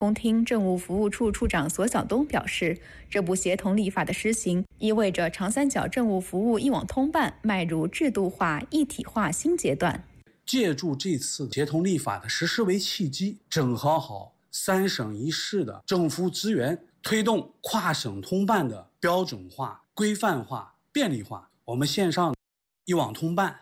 公厅政务服务处处长索晓东表示，这部协同立法的施行，意味着长三角政务服务一网通办迈入制度化、一体化新阶段。 借助这次协同立法的实施为契机，整合好3省1市的政府资源，推动跨省通办的标准化、规范化、便利化。我们线上一网通办